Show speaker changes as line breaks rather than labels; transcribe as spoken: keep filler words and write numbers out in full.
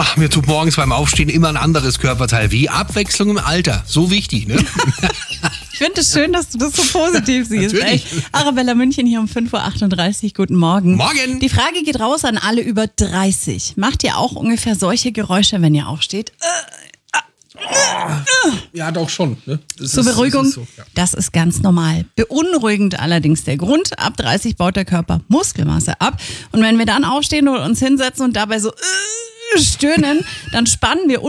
Ach, mir tut morgens beim Aufstehen immer ein anderes Körperteil. Wie Abwechslung im Alter. So wichtig, ne?
Ich finde es schön, dass du das so positiv siehst.
Natürlich.
Echt. Arabella München hier um fünf Uhr achtunddreißig. Guten Morgen.
Morgen.
Die Frage geht raus an alle über dreißig. Macht ihr auch ungefähr solche Geräusche, wenn ihr aufsteht?
Ja, doch schon. Ne? Das
Zur
ist-
Beruhigung,
das ist so, ja.
das ist ganz normal. Beunruhigend allerdings der Grund. Ab dreißig baut der Körper Muskelmasse ab. Und wenn wir dann aufstehen und uns hinsetzen und dabei so äh, stöhnen, dann spannen wir